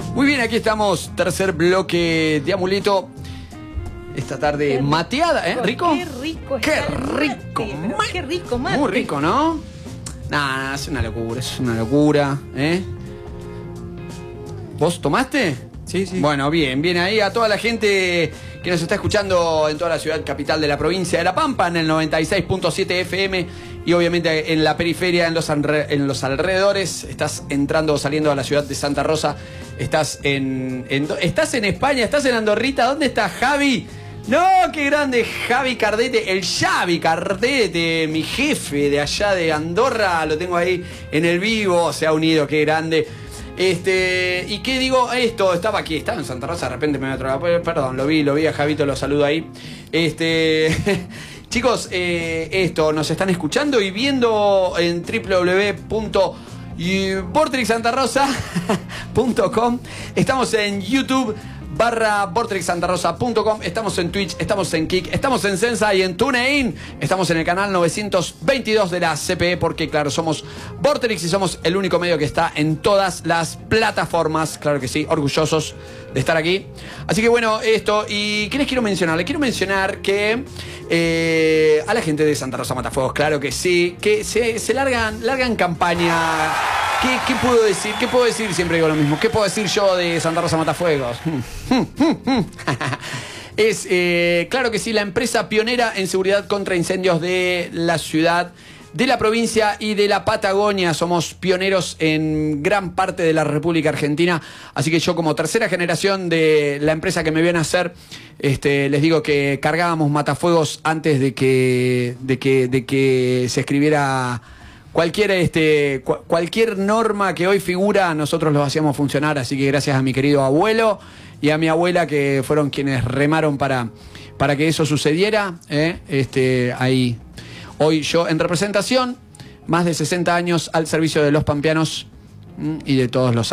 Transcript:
Muy bien, aquí estamos, tercer bloque de Amuleto. Esta tarde mateada, ¿eh? ¿Rico? Qué rico. Qué rico. Qué rico, mate. Muy rico, ¿no? Nah, es una locura, ¿eh? ¿Vos tomaste? Sí, sí. Bueno, bien ahí a toda la gente que nos está escuchando en toda la ciudad capital de la provincia de La Pampa, en el 96.7 FM y obviamente en la periferia, en los alrededores. Estás entrando o saliendo a la ciudad de Santa Rosa. Estás estás en España, estás en Andorrita. ¿Dónde está Javi? No, qué grande, Javi Cardete, el Xavi Cardete, mi jefe de allá de Andorra, lo tengo ahí en el vivo, se ha unido, qué grande. ¿Y qué digo? Estaba en Santa Rosa, de repente me voy a tragar. Perdón, lo vi a Javito, lo saludo ahí. Chicos, nos están escuchando y viendo en www.vortexsantarosa.com. Estamos en YouTube /vortexsantarosa.com. Estamos en Twitch, estamos en Kik, estamos en Sensa y en TuneIn. Estamos en el canal 922 de la CPE porque, claro, somos Vortex y somos el único medio que está en todas las plataformas. Claro que sí, orgullosos de estar aquí. Así que bueno, ¿y qué les quiero mencionar? Les quiero mencionar que a la gente de Santa Rosa Matafuegos, claro que sí, que se largan campaña. ¿Qué puedo decir? ¿Qué puedo decir? Siempre digo lo mismo. ¿Qué puedo decir yo de Santa Rosa Matafuegos? Claro que sí, la empresa pionera en seguridad contra incendios de la ciudad, de la provincia y de la Patagonia. Somos pioneros en gran parte de la República Argentina. Así que yo, como tercera generación de la empresa que me viene a hacer, les digo que cargábamos matafuegos antes de que se escribiera cualquier norma que hoy figura. Nosotros lo hacíamos funcionar. Así que gracias a mi querido abuelo y a mi abuela, que fueron quienes remaron para que eso sucediera, ahí. Hoy yo, en representación, más de 60 años al servicio de los pampeanos y de todos los